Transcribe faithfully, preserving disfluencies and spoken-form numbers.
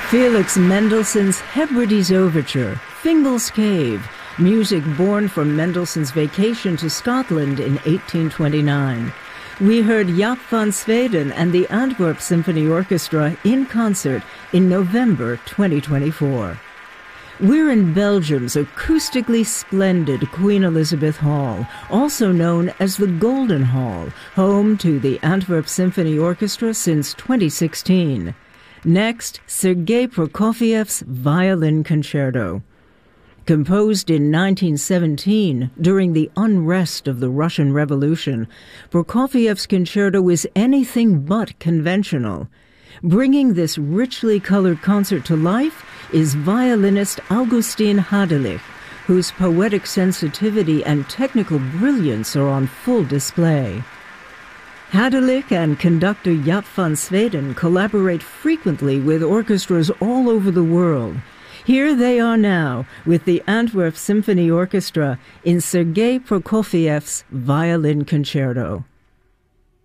Felix Mendelssohn's Hebrides Overture, Fingal's Cave, music born from Mendelssohn's vacation to Scotland in eighteen twenty-nine. We heard Jaap van Zweden and the Antwerp Symphony Orchestra in concert in November twenty twenty-four. We're in Belgium's acoustically splendid Queen Elizabeth Hall, also known as the Golden Hall, home to the Antwerp Symphony Orchestra since twenty sixteen. Next, Sergei Prokofiev's Violin Concerto. Composed in nineteen seventeen, during the unrest of the Russian Revolution, Prokofiev's concerto is anything but conventional. Bringing this richly colored concert to life is violinist Augustin Hadelich, whose poetic sensitivity and technical brilliance are on full display. Hadelich and conductor Jaap van Zweden collaborate frequently with orchestras all over the world. Here they are now with the Antwerp Symphony Orchestra in Sergei Prokofiev's Violin Concerto.